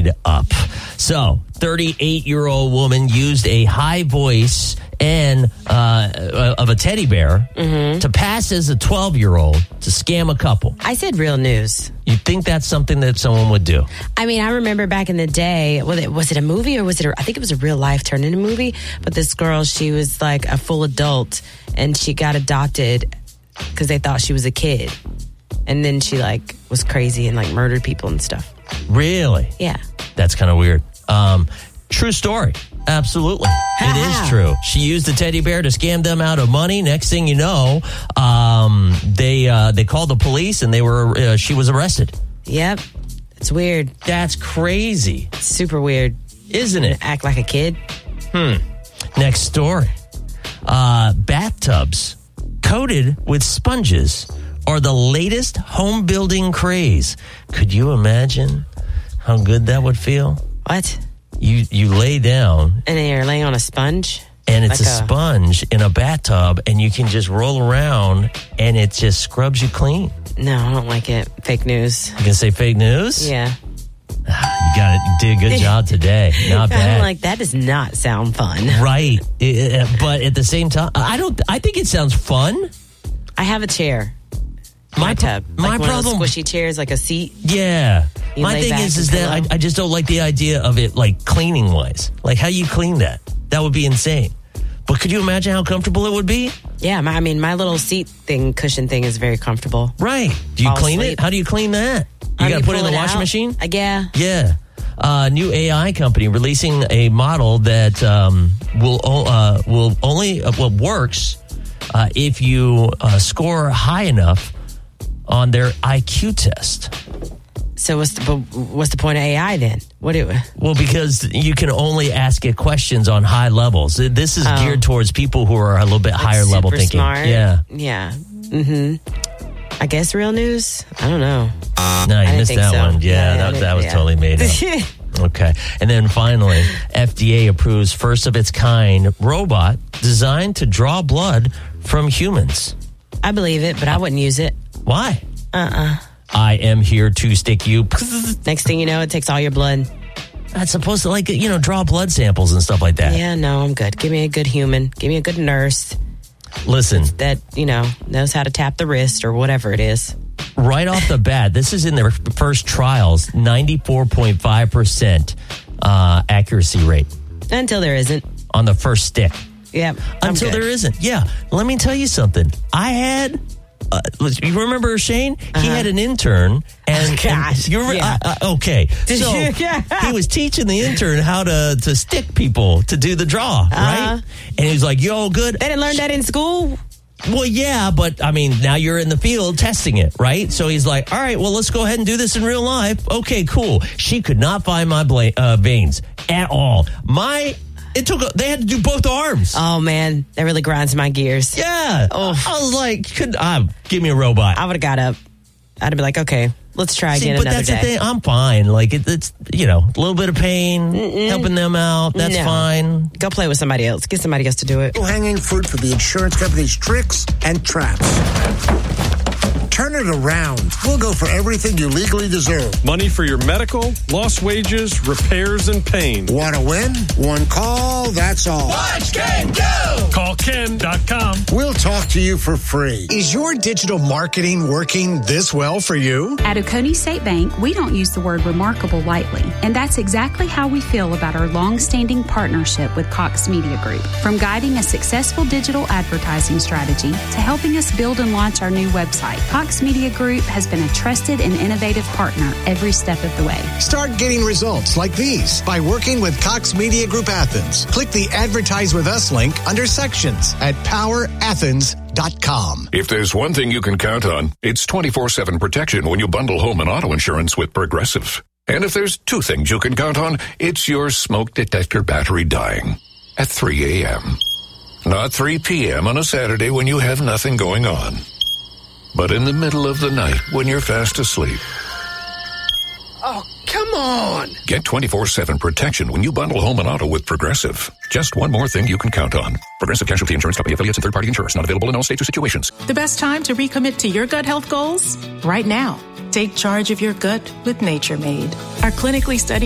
made up. So, 38-year-old woman used a high voice and of a teddy bear to pass as a 12-year-old to scam a couple. I said real news. You'd think that's something that someone would do. I mean, I remember back in the day, was it a movie or was it I think it was a real life turned into a movie, but this girl, she was like a full adult and she got adopted because they thought she was a kid. And then she like was crazy and like murdered people and stuff. Really? Yeah. That's kind of weird. True story. Absolutely. It is true. She used the teddy bear to scam them out of money. Next thing you know, they called the police and she was arrested. Yep. It's weird. That's crazy. It's super weird. Isn't it? Act like a kid. Next story. Bathtubs coated with sponges are the latest home building craze. Could you imagine how good that would feel? What? You lay down. And then you're laying on a sponge? And it's like a sponge in a bathtub, and you can just roll around, and it just scrubs you clean. No, I don't like it. Fake news. You gonna say fake news? Yeah. You got it. You did a good job today. Not bad. I'm like, that does not sound fun. Right. But at the same time, I think it sounds fun. I have a chair. My tub. My like problem. One of those squishy chairs, like a seat. Yeah. You my thing is that I just don't like the idea of it, like cleaning wise. Like, how you clean that? That would be insane. But could you imagine how comfortable it would be? Yeah. My little seat cushion thing is very comfortable. Right. Do you clean it? How do you clean that? You got to put it in the washing machine? Yeah. Yeah. New AI company releasing a model that works if you score high enough on their IQ test. So what's the point of AI then? Well, because you can only ask it questions on high levels. This is geared towards people who are a little bit higher level thinking. Smart. Yeah. I guess real news. I don't know. No, you missed that one. Yeah, that was totally made up. Okay. And then finally, FDA approves first of its kind robot designed to draw blood from humans. I believe it, but I wouldn't use it. Why? I am here to stick you. Next thing you know, it takes all your blood. That's supposed to, draw blood samples and stuff like that. Yeah, no, I'm good. Give me a good human. Give me a good nurse. Listen. That, knows how to tap the wrist or whatever it is. Right off the bat, this is in their first trials, 94.5% accuracy rate. Until there isn't. On the first stick. Yep. Until there isn't. Yeah. Let me tell you something. I had... you remember Shane? He had an intern, and you remember? Okay, so he was teaching the intern how to stick people to do the draw, right? And he was like, "Yo, good." They didn't learn that in school. Well, yeah, but now you're in the field testing it, right? So he's like, "All right, well, let's go ahead and do this in real life." Okay, cool. She could not find my veins at all. They had to do both arms. Oh, man. That really grinds my gears. Yeah. Oh. I was like, give me a robot. I would have got up. I'd have been like, okay, let's try again another day. But that's the thing. I'm fine. Like, it's a little bit of pain, helping them out. That's fine. Go play with somebody else. Get somebody else to do it. Hanging fruit for the insurance company's tricks and traps. Turn it around. We'll go for everything you legally deserve. Money for your medical, lost wages, repairs, and pain. Want to win? One call, that's all. Watch Ken go! Call Ken.com. We'll talk to you for free. Is your digital marketing working this well for you? At Oconee State Bank, we don't use the word remarkable lightly. And that's exactly how we feel about our long-standing partnership with Cox Media Group. From guiding a successful digital advertising strategy to helping us build and launch our new website, Cox Media Group has been a trusted and innovative partner every step of the way. Start getting results like these by working with Cox Media Group Athens. Click the Advertise with Us link under Sections at powerathens.com. If there's one thing you can count on, it's 24/7 protection when you bundle home and auto insurance with Progressive. And if there's two things you can count on, it's your smoke detector battery dying at 3 a.m. Not 3 p.m. on a Saturday when you have nothing going on. But in the middle of the night when you're fast asleep. Oh, come on! Get 24/7 protection when you bundle home and auto with Progressive. Just one more thing you can count on. Progressive Casualty Insurance Company, affiliates, and third-party insurers. Not available in all states or situations. The best time to recommit to your gut health goals? Right now. Take charge of your gut with Nature Made. Our clinically studied